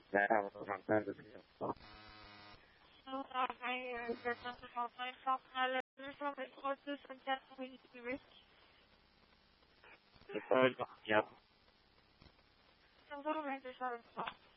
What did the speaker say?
Là, on entend de plus en plus. C'est pas le